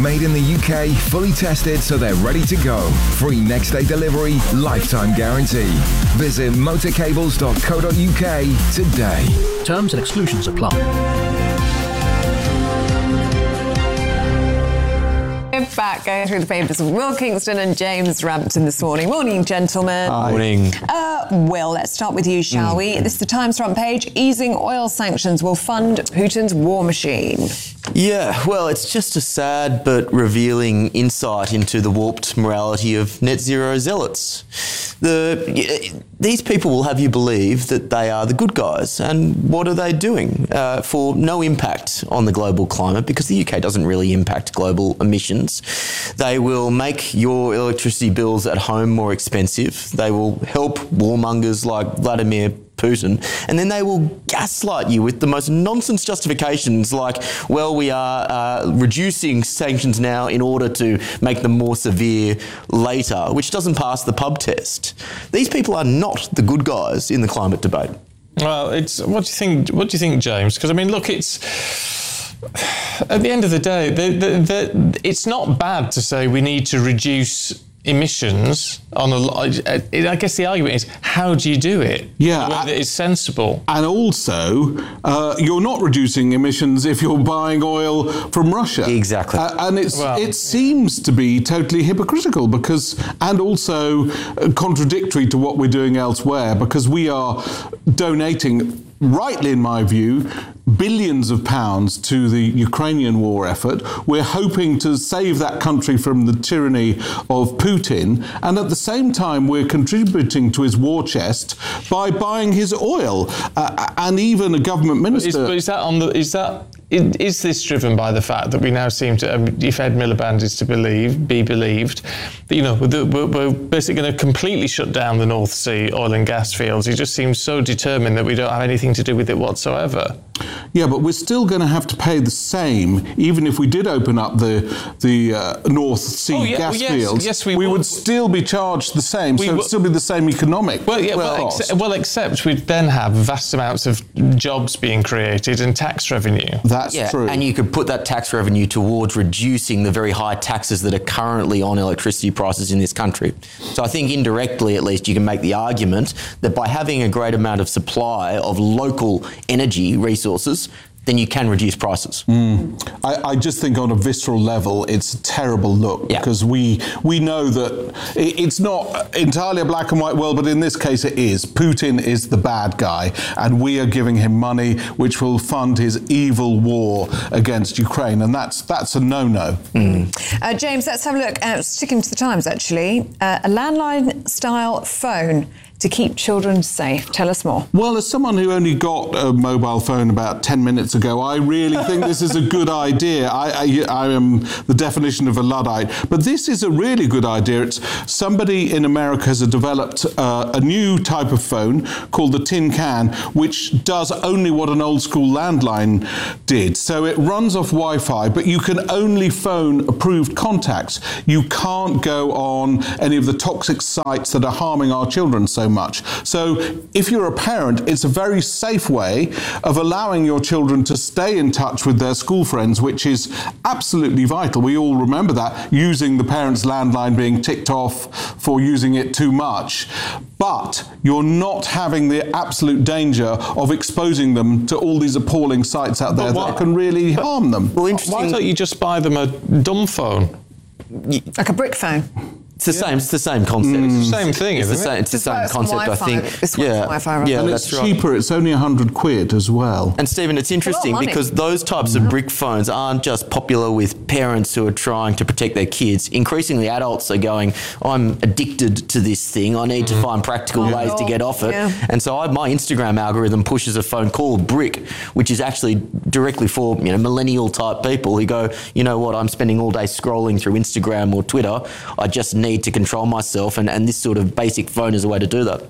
Made in the UK, fully tested so they're ready to go. Free next day delivery, lifetime guarantee. Visit motorcables.co.uk today. Terms and exclusions apply. Back going through the papers of Will Kingston and James Rampton this morning. Morning, gentlemen. Morning. Will, let's start with you, shall we? This is the Times front page. Easing oil sanctions will fund Putin's war machine. Yeah, well, it's just a sad but revealing insight into the warped morality of net zero zealots. These people will have you believe that they are the good guys. And what are they doing? For no impact on the global climate, because the UK doesn't really impact global emissions. They will make your electricity bills at home more expensive. They will help warmongers like Vladimir Putin, and then they will gaslight you with the most nonsense justifications like, well, we are reducing sanctions now in order to make them more severe later, which doesn't pass the pub test. These people are not the good guys in the climate debate. Well, what do you think, James? Because I mean, look, it's at the end of the day, it's not bad to say we need to reduce emissions on I guess the argument is, how do you do it? Yeah, whether it's sensible. And also, you're not reducing emissions if you're buying oil from Russia. Exactly. And it seems to be totally hypocritical and also contradictory to what we're doing elsewhere, because we are donating, rightly in my view, billions of pounds to the Ukrainian war effort. We're hoping to save that country from the tyranny of Putin, and at the same time we're contributing to his war chest by buying his oil. And even a government minister... Is this driven by the fact that we now seem to, if Ed Miliband is to be believed, that, we're basically going to completely shut down the North Sea oil and gas fields? He just seems so determined that we don't have anything to do with it whatsoever. Yeah, but we're still going to have to pay the same, even if we did open up the North Sea gas fields. Yes, we would still be charged the same, so it would still be the same economic cost. Except we'd then have vast amounts of jobs being created and tax revenue. That's true. And you could put that tax revenue towards reducing the very high taxes that are currently on electricity prices in this country. So I think indirectly, at least, you can make the argument that by having a great amount of supply of local energy resources, then you can reduce prices. I just think on a visceral level, it's a terrible look, because we know that it's not entirely a black and white world, but in this case it is. Putin is the bad guy, and we are giving him money which will fund his evil war against Ukraine, and that's a no-no. James, let's have a look. Sticking to the Times, actually. A landline-style phone to keep children safe. Tell us more. Well, as someone who only got a mobile phone about 10 minutes ago, I really think this is a good idea. I am the definition of a Luddite. But this is a really good idea. It's somebody in America has developed a new type of phone called the Tin Can, which does only what an old school landline did. So it runs off Wi-Fi, but you can only phone approved contacts. You can't go on any of the toxic sites that are harming our children so much. So if you're a parent, it's a very safe way of allowing your children to stay in touch with their school friends, which is absolutely vital. We all remember that, using the parents' landline being ticked off for using it too much. But you're not having the absolute danger of exposing them to all these appalling sites out there that can really harm them. Well, why don't you just buy them a dumb phone? Like a brick phone? It's the same concept. It's the same thing, isn't it? It's the same concept, I think. And it's cheaper. It's only £100 as well. And Stephen, it's interesting because those types of brick phones aren't just popular with parents who are trying to protect their kids. Increasingly, adults are going, I'm addicted to this thing. I need to find practical ways to get off it. And so my Instagram algorithm pushes a phone called Brick, which is actually directly for millennial type people who go, you know what, I'm spending all day scrolling through Instagram or Twitter. I just need to control myself, and this sort of basic phone is a way to do that.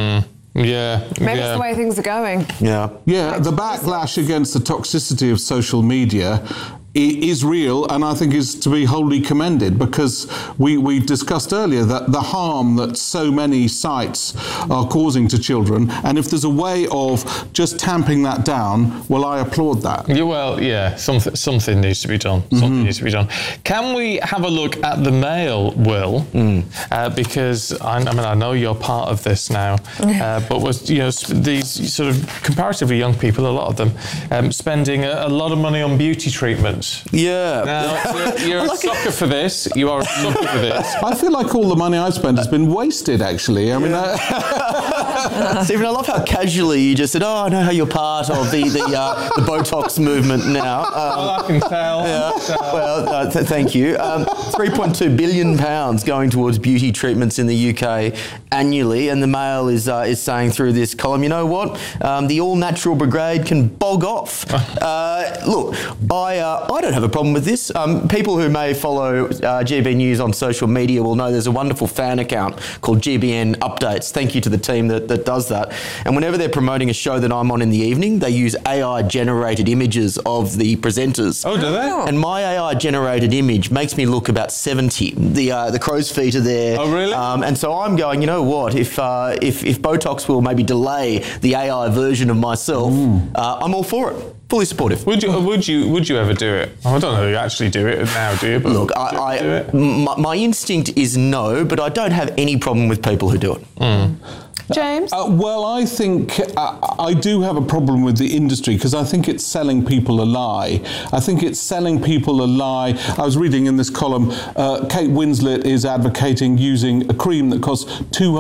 Yeah. Maybe it's the way things are going. Yeah, the backlash against the toxicity of social media is real, and I think is to be wholly commended, because we discussed earlier that the harm that so many sites are causing to children, and if there's a way of just tamping that down, well, I applaud that. Yeah, well, yeah, something needs to be done. Something needs to be done. Can we have a look at the Mail, Will? Because I know you're part of this now, but these sort of comparatively young people, a lot of them, spending a lot of money on beauty treatments. Yeah. Now, you're a sucker for this. You are a sucker for this. I feel like all the money I've spent has been wasted, actually. I mean, Stephen, I love how casually you just said, "Oh, I know how you're part of the Botox movement now." I can tell. Yeah. Well, thank you. £3.2 billion going towards beauty treatments in the UK annually, and the Mail is saying through this column, you know what? The all-natural brigade can bog off. Look, I don't have a problem with this. People who may follow GB News on social media will know there's a wonderful fan account called GBN Updates. Thank you to the team that does that. And whenever they're promoting a show that I'm on in the evening, they use AI-generated images of the presenters. Oh, do they? And my AI-generated image makes me look about 70. The crow's feet are there. Oh, really? And so I'm going, you know what? If Botox will maybe delay the AI version of myself, I'm all for it. Fully supportive. Would you ever do it? I don't know. You actually do it now, do you? But look, my instinct is no, but I don't have any problem with people who do it. James? Well, I think I do have a problem with the industry, because I think it's selling people a lie. I think it's selling people a lie. I was reading in this column, Kate Winslet is advocating using a cream that costs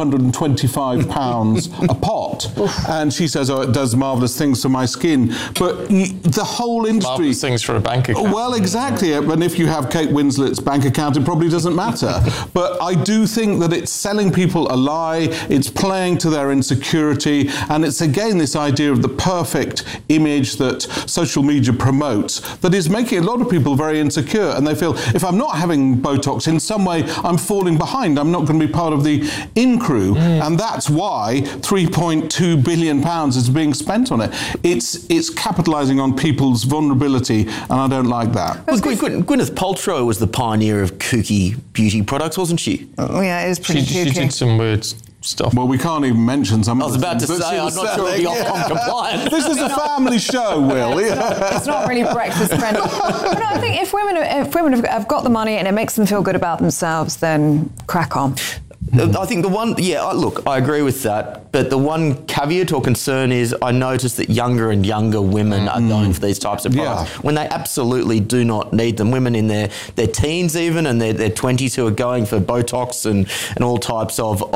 £225 a pot. And she says, oh, it does marvellous things for my skin. But the whole industry... Marvellous things for a bank account. Well, exactly. And if you have Kate Winslet's bank account, it probably doesn't matter. But I do think that it's selling people a lie. It's playing to their insecurity, and it's again this idea of the perfect image that social media promotes that is making a lot of people very insecure, and they feel, if I'm not having Botox, in some way I'm falling behind, I'm not going to be part of the in-crew, and that's why £3.2 billion is being spent on it. It's capitalising on people's vulnerability, and I don't like that. Well, Gwyneth Paltrow was the pioneer of kooky beauty products, wasn't she? Oh, yeah, it is pretty She kooky. did some weird stuff. Well, we can't even mention some I was about to say, I'm not sure it'll be Ofcom compliant. This is a family show, Will. It's not really breakfast friendly. But no, I think if women have got the money and it makes them feel good about themselves, then crack on. I think look, I agree with that. But the one caveat or concern is I notice that younger and younger women are going for these types of products when they absolutely do not need them. Women in their teens even and their 20s who are going for Botox and all types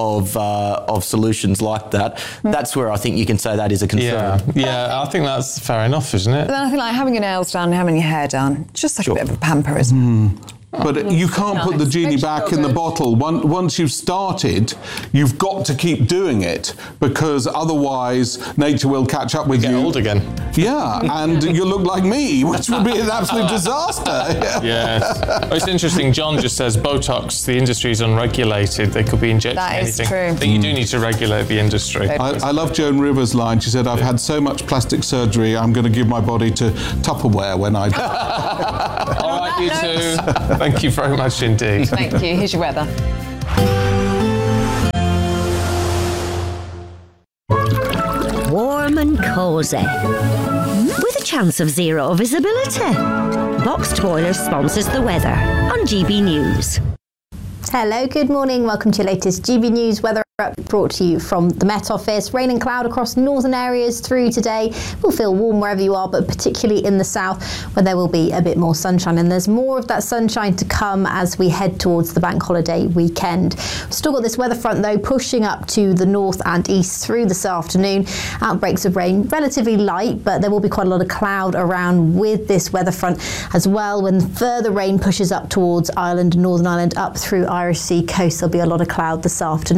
of solutions like that. That's where I think you can say that is a concern. Yeah, I think that's fair enough, isn't it? But then I think like having your nails done, having your hair done, it's just like a bit of a pamper, isn't it? But you can't put the genie back in the bottle. Once you've started, you've got to keep doing it, because otherwise nature will catch up with you. Get old again. Yeah, and you look like me, which would be an absolute disaster. Yes. Oh, it's interesting. John just says Botox, the industry is unregulated. They could be injecting anything. That is true. But you do need to regulate the industry. I love Joan Rivers' line. She said, I've had so much plastic surgery, I'm going to give my body to Tupperware when I die. All right, you two. Thank you very much indeed. Thank you. Here's your weather. Warm and cosy, with a chance of zero visibility. Boxed Boilers sponsors the weather on GB News. Hello, good morning. Welcome to your latest GB News weather update brought to you from the Met Office. Rain and cloud across northern areas through today. Will feel warm wherever you are, but particularly in the south where there will be a bit more sunshine. And there's more of that sunshine to come as we head towards the bank holiday weekend. We've still got this weather front though pushing up to the north and east through this afternoon. Outbreaks of rain relatively light, but there will be quite a lot of cloud around with this weather front as well. When further rain pushes up towards Ireland, Northern Ireland, up through Irish Sea coast, there'll be a lot of cloud this afternoon.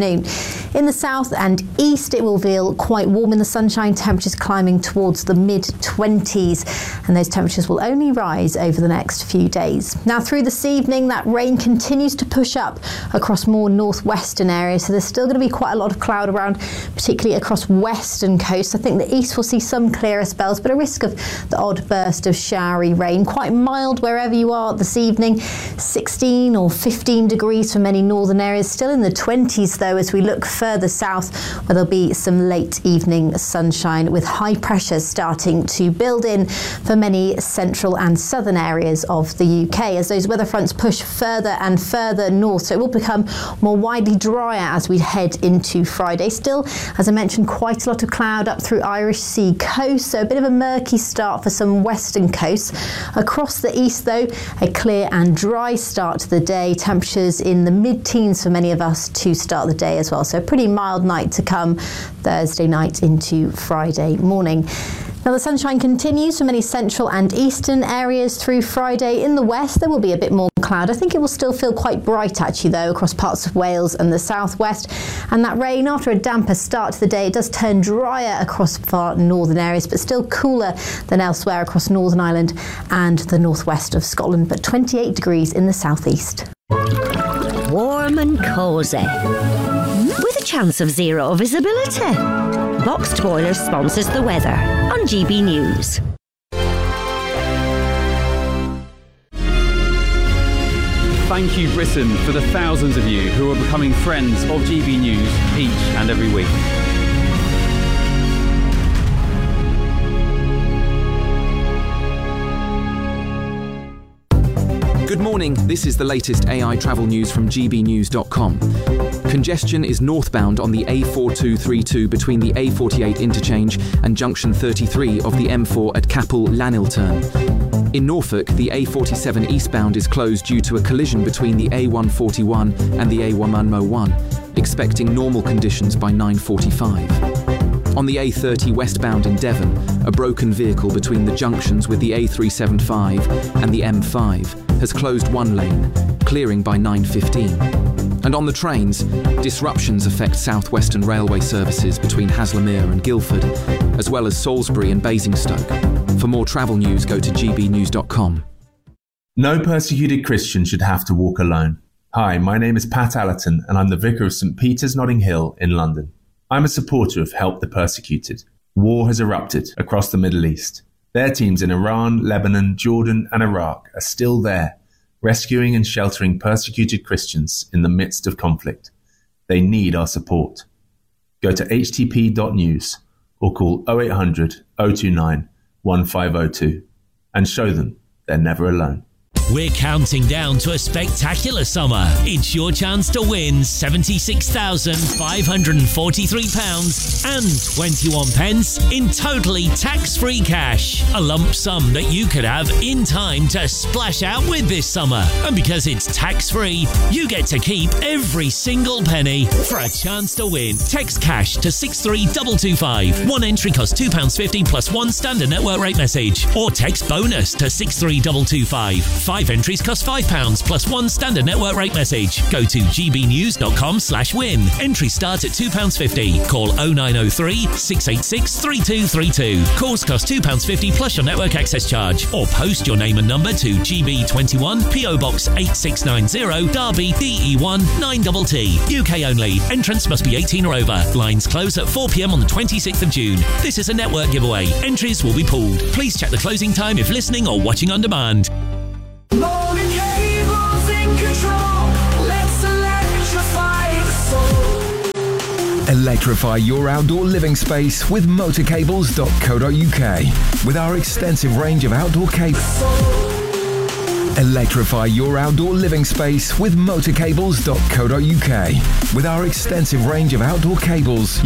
In the south and east, it will feel quite warm in the sunshine, temperatures climbing towards the mid-20s, and those temperatures will only rise over the next few days. Now, through this evening, that rain continues to push up across more northwestern areas, so there's still going to be quite a lot of cloud around, particularly across western coasts. I think the east will see some clearer spells, but a risk of the odd burst of showery rain. Quite mild wherever you are this evening, 16 or 15 degrees for many northern areas, still in the 20s though as we look further south, where there'll be some late evening sunshine with high pressure starting to build in for many central and southern areas of the UK as those weather fronts push further and further north, so it will become more widely drier as we head into Friday. Still, as I mentioned, quite a lot of cloud up through Irish Sea coast, so a bit of a murky start for some western coasts. Across the east though, a clear and dry start to the day, temperatures in the mid-teens for many of us to start the day as well, so a pretty mild night to come Thursday night into Friday morning. Now the sunshine continues for many central and eastern areas through Friday. In the west there will be a bit more cloud. I think it will still feel quite bright actually though across parts of Wales and the southwest, and that rain after a damper start to the day, it does turn drier across far northern areas but still cooler than elsewhere across Northern Ireland and the northwest of Scotland, but 28 degrees in the southeast. Warm and cosy, with a chance of zero visibility. Boxed Boilers sponsors the weather on GB News. Thank you, Britain, for the thousands of you who are becoming friends of GB News each and every week. Good morning, this is the latest AI travel news from gbnews.com. Congestion is northbound on the A4232 between the A48 interchange and junction 33 of the M4 at Capel Lanhill turn. In Norfolk, the A47 eastbound is closed due to a collision between the A141 and the A101, expecting normal conditions by 9:45. On the A30 westbound in Devon, a broken vehicle between the junctions with the A375 and the M5 has closed one lane, clearing by 9:15. And on the trains, disruptions affect South Western Railway services between Haslemere and Guildford, as well as Salisbury and Basingstoke. For more travel news, go to gbnews.com. No persecuted Christian should have to walk alone. Hi, my name is Pat Allerton, and I'm the Vicar of St Peter's Notting Hill in London. I'm a supporter of Help the Persecuted. War has erupted across the Middle East. Their teams in Iran, Lebanon, Jordan and Iraq are still there, rescuing and sheltering persecuted Christians in the midst of conflict. They need our support. Go to htp.news or call 0800 029 1502 and show them they're never alone. We're counting down to a spectacular summer. It's your chance to win £76,543 and 21 pence in totally tax-free cash. A lump sum that you could have in time to splash out with this summer. And because it's tax-free, you get to keep every single penny. For a chance to win, text cash to 63225. One entry costs £2.50 plus one standard network rate message. Or text bonus to 63225. 5 entries cost £5 plus one standard network rate message. Go to gbnews.com/win. Entries start at £2.50. Call 0903 686 3232. Calls cost £2.50 plus your network access charge. Or post your name and number to GB21 PO Box 8690 Derby DE1 9TT. UK only. Entrance must be 18 or over. Lines close at 4 p.m. on the 26th of June. This is a network giveaway. Entries will be pooled. Please check the closing time if listening or watching on demand. Molded cables in control. Let's electrify the soul. Electrify your outdoor living space with motorcables.co.uk. With our extensive range of outdoor cables. Electrify your outdoor living space with motorcables.co.uk. With our extensive range of outdoor cables,